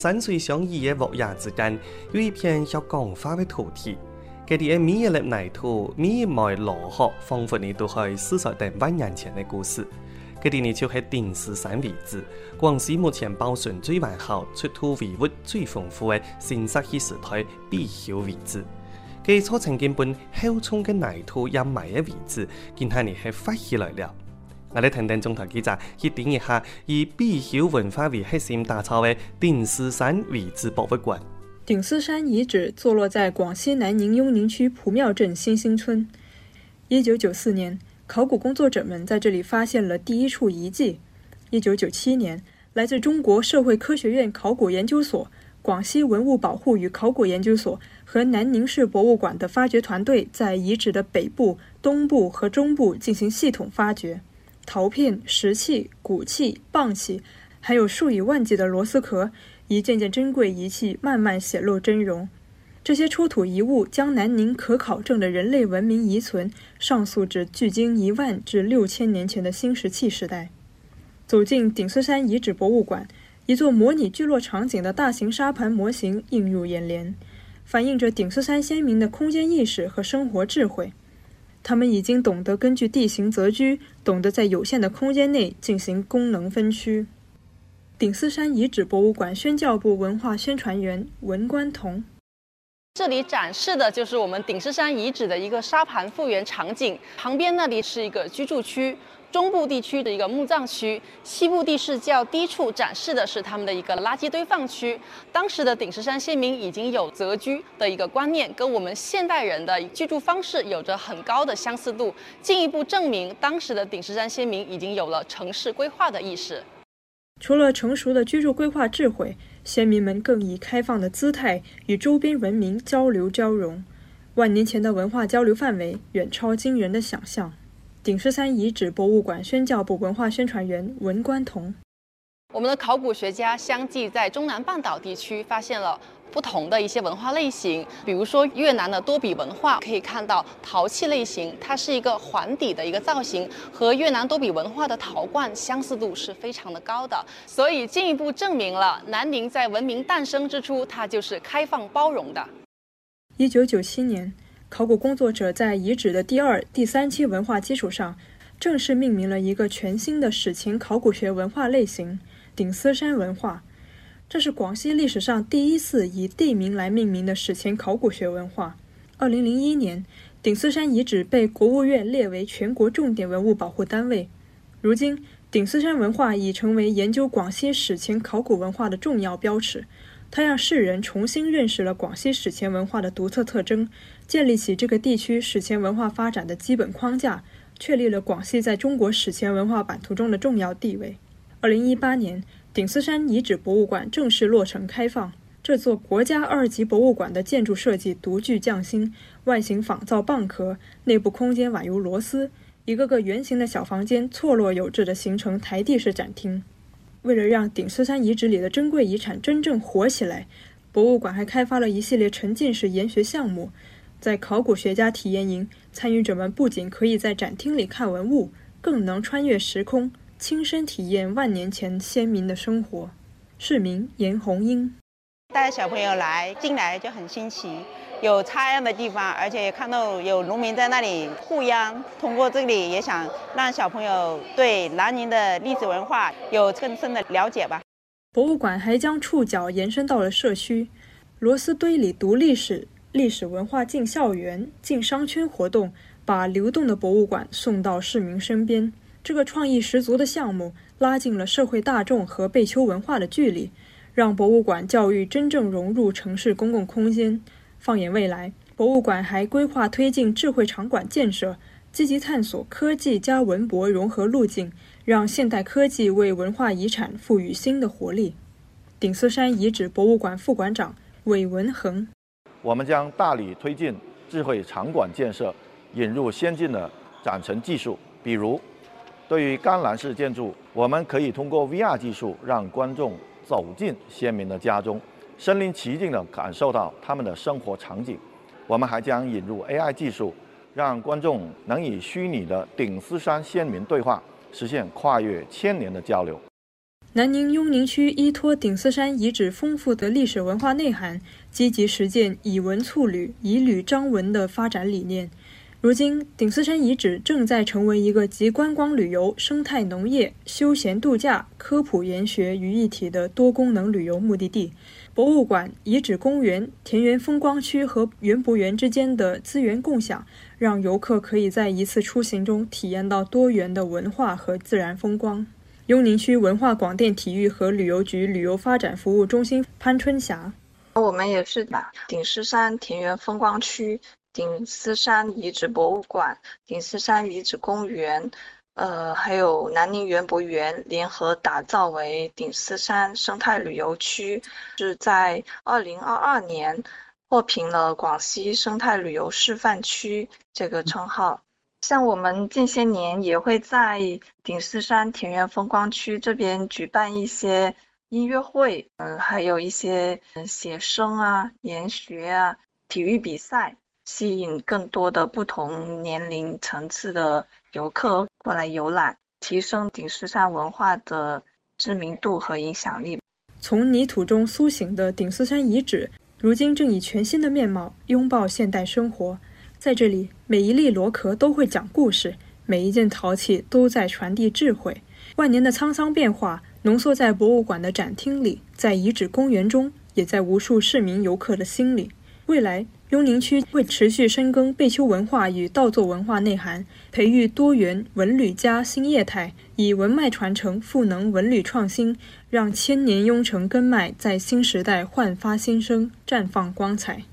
山水相宜的屋檐之間，有一片小港花的土地。佢哋嘅每一粒泥土、每一枚落殼，仿佛你都可以思索定100年前嘅故事。佢哋呢就係定獅山遺址，廣西目前保存最完好、出土遺物最豐富嘅新石器時代貔貅遺址。佢所曾經本厚重嘅泥土掩埋嘅遺址，今下日係發起來了。我哋聽聽中台記者去點一下以貔貅文化為核心打造的定獅山遺址博物館。 定獅山遺址坐落在廣西南寧雍寧區蒲廟鎮新興村。1994年，考古工作者們在這裡發現了第一處遺跡。1997年，來自中國社會科學院考古研究所、廣西文物保護與考古研究所和南寧市博物館的發掘團隊在遺址的北部、東部和中部進行系統發掘。陶片、石器、骨器、蚌器，還有數以萬計的螺絲殼，一件件珍貴儀器慢慢顯露真容。這些出土遺物將南寧可考證的人類文明遺存上溯至距今10000至6000年前的新石器時代。走進定獅山遺址博物館，一座模擬聚落場景的大型沙盤模型映入眼簾，反映着定獅山先民的空間意識和生活智慧。他們已經懂得根據地形擇居，懂得在有限的空間內進行功能分區。定獅山遺址博物館宣教部文化宣傳員文關彤， 這裡展示的就是我們定獅山遺址的一個沙盤復原場景，旁邊那裡是一個居住區，中部地區的一個墓葬區，西部地勢較低處展示的是他們的一個垃圾堆放區。當時的定獅山先民已經有擇居的一個觀念，跟我們現代人的居住方式有着很高的相似度，進一步證明當時的定獅山先民已經有了城市規劃的意識。 除了成熟的居住規劃智慧，先民們更以開放的姿態與周邊文明交流交融。萬年前的文化交流範圍遠超驚人的想象。定獅山遺址博物館宣教部文化宣傳員文關彤， 我們的考古學家相繼在中南半島地區發現了不同的一些文化類型，比如說越南的多比文化，可以看到陶器類型，它是一個環底的一個造型，和越南多比文化的陶罐相似度是非常的高的，所以進一步證明了南寧在文明誕生之初，它就是開放包容的。 1997年，考古工作者在遺址的第2、第3期文化基礎上，正式命名了一個全新的史前考古學文化類型——定獅山文化。這是廣西歷史上第一次以地名來命名的史前考古學文化。2001年，定獅山遺址被國務院列為全國重點文物保護單位。如今，定獅山文化已成為研究廣西史前考古文化的重要標尺。它讓世人重新認識了廣西史前文化的獨特特徵，建立起這個地區史前文化發展的基本框架，確立了廣西在中國史前文化版圖中的重要地位。2018年，定獅山遺址博物館正式落成開放。這座國家2級博物館的建築設計獨具匠心，外形仿造蚌殼，內部空間宛如螺絲，一個個圓形的小房間錯落有致地形成台地式展廳。為了讓定獅山遺址裡的珍貴遺產真正活起來，博物館還開發了一系列沉浸式研學項目。在考古學家體驗營，參與者們不僅可以在展廳裡看文物，更能穿越時空，親身體驗萬年前先民的生活。市民嚴紅英帶小朋友進來就很新奇，有插秧的地方，而且看到有農民在那裡護秧。通過這裡也想讓小朋友對南寧的歷史文化有更深的了解吧。 博物館還將觸角延伸到了社區，螺絲堆裡讀歷史、歷史文化進校園、進商圈活動，把流動的博物館送到市民身邊。這個創意十足的項目拉近了社會大眾和貝丘文化的距離，讓博物館教育真正融入城市公共空間。放眼未來，博物館還規劃推進智慧場館建設，積極探索科技加文博融合路徑，讓現代科技為文化遺產賦予新的活力。定獅山遺址博物館副館長韋文恒， 我們將大力推進智慧場館建設，引入先進的展陳技術，比如對於甘藍式建築，我們可以通過 VR 技術讓觀眾走進先民的家中，身臨其境地感受到他們的生活場景。我們還將引入 AI 技術，讓觀眾能以虛擬的定獅山先民對話，實現跨越1000年的交流。 南宁雍宁区依托顶斯山遗址丰富的历史文化内涵，积极实践以文促旅、以旅彰文的发展理念。如今，顶斯山遗址正在成为一个集观光旅游、生态农业、休闲度假、科普研学于一体的多功能旅游目的地。博物馆、遗址公园、田园风光区和园博园之间的资源共享，让游客可以在一次出行中体验到多元的文化和自然风光。雍宁区文化广电体育和旅游局旅游发展服务中心潘春霞： 我们也是把顶狮山田园风光区、顶狮山遗址博物馆、顶狮山遗址公园，还有南宁园博园联合打造为顶狮山生态旅游区，是在2022年获评了广西生态旅游示范区这个称号。像我们近些年也会在顶狮山田园风光区这边举办一些音乐会，还有一些写生啊、研学啊、体育比赛，吸引更多的不同年龄层次的游客过来游览，提升顶狮山文化的知名度和影响力。 从泥土中苏醒的顶狮山遗址，如今正以全新的面貌拥抱现代生活。在这里，每一粒螺壳都会讲故事，每一件陶器都在传递智慧。万年的沧桑变化浓缩在博物馆的展厅里，在遗址公园中，也在无数市民游客的心里。未来，雍宁区会持续深耕贝丘文化与稻作文化内涵，培育多元文旅加新业态，以文脉传承赋能文旅创新，让千年雍城根脉在新时代焕发新生，绽放光彩。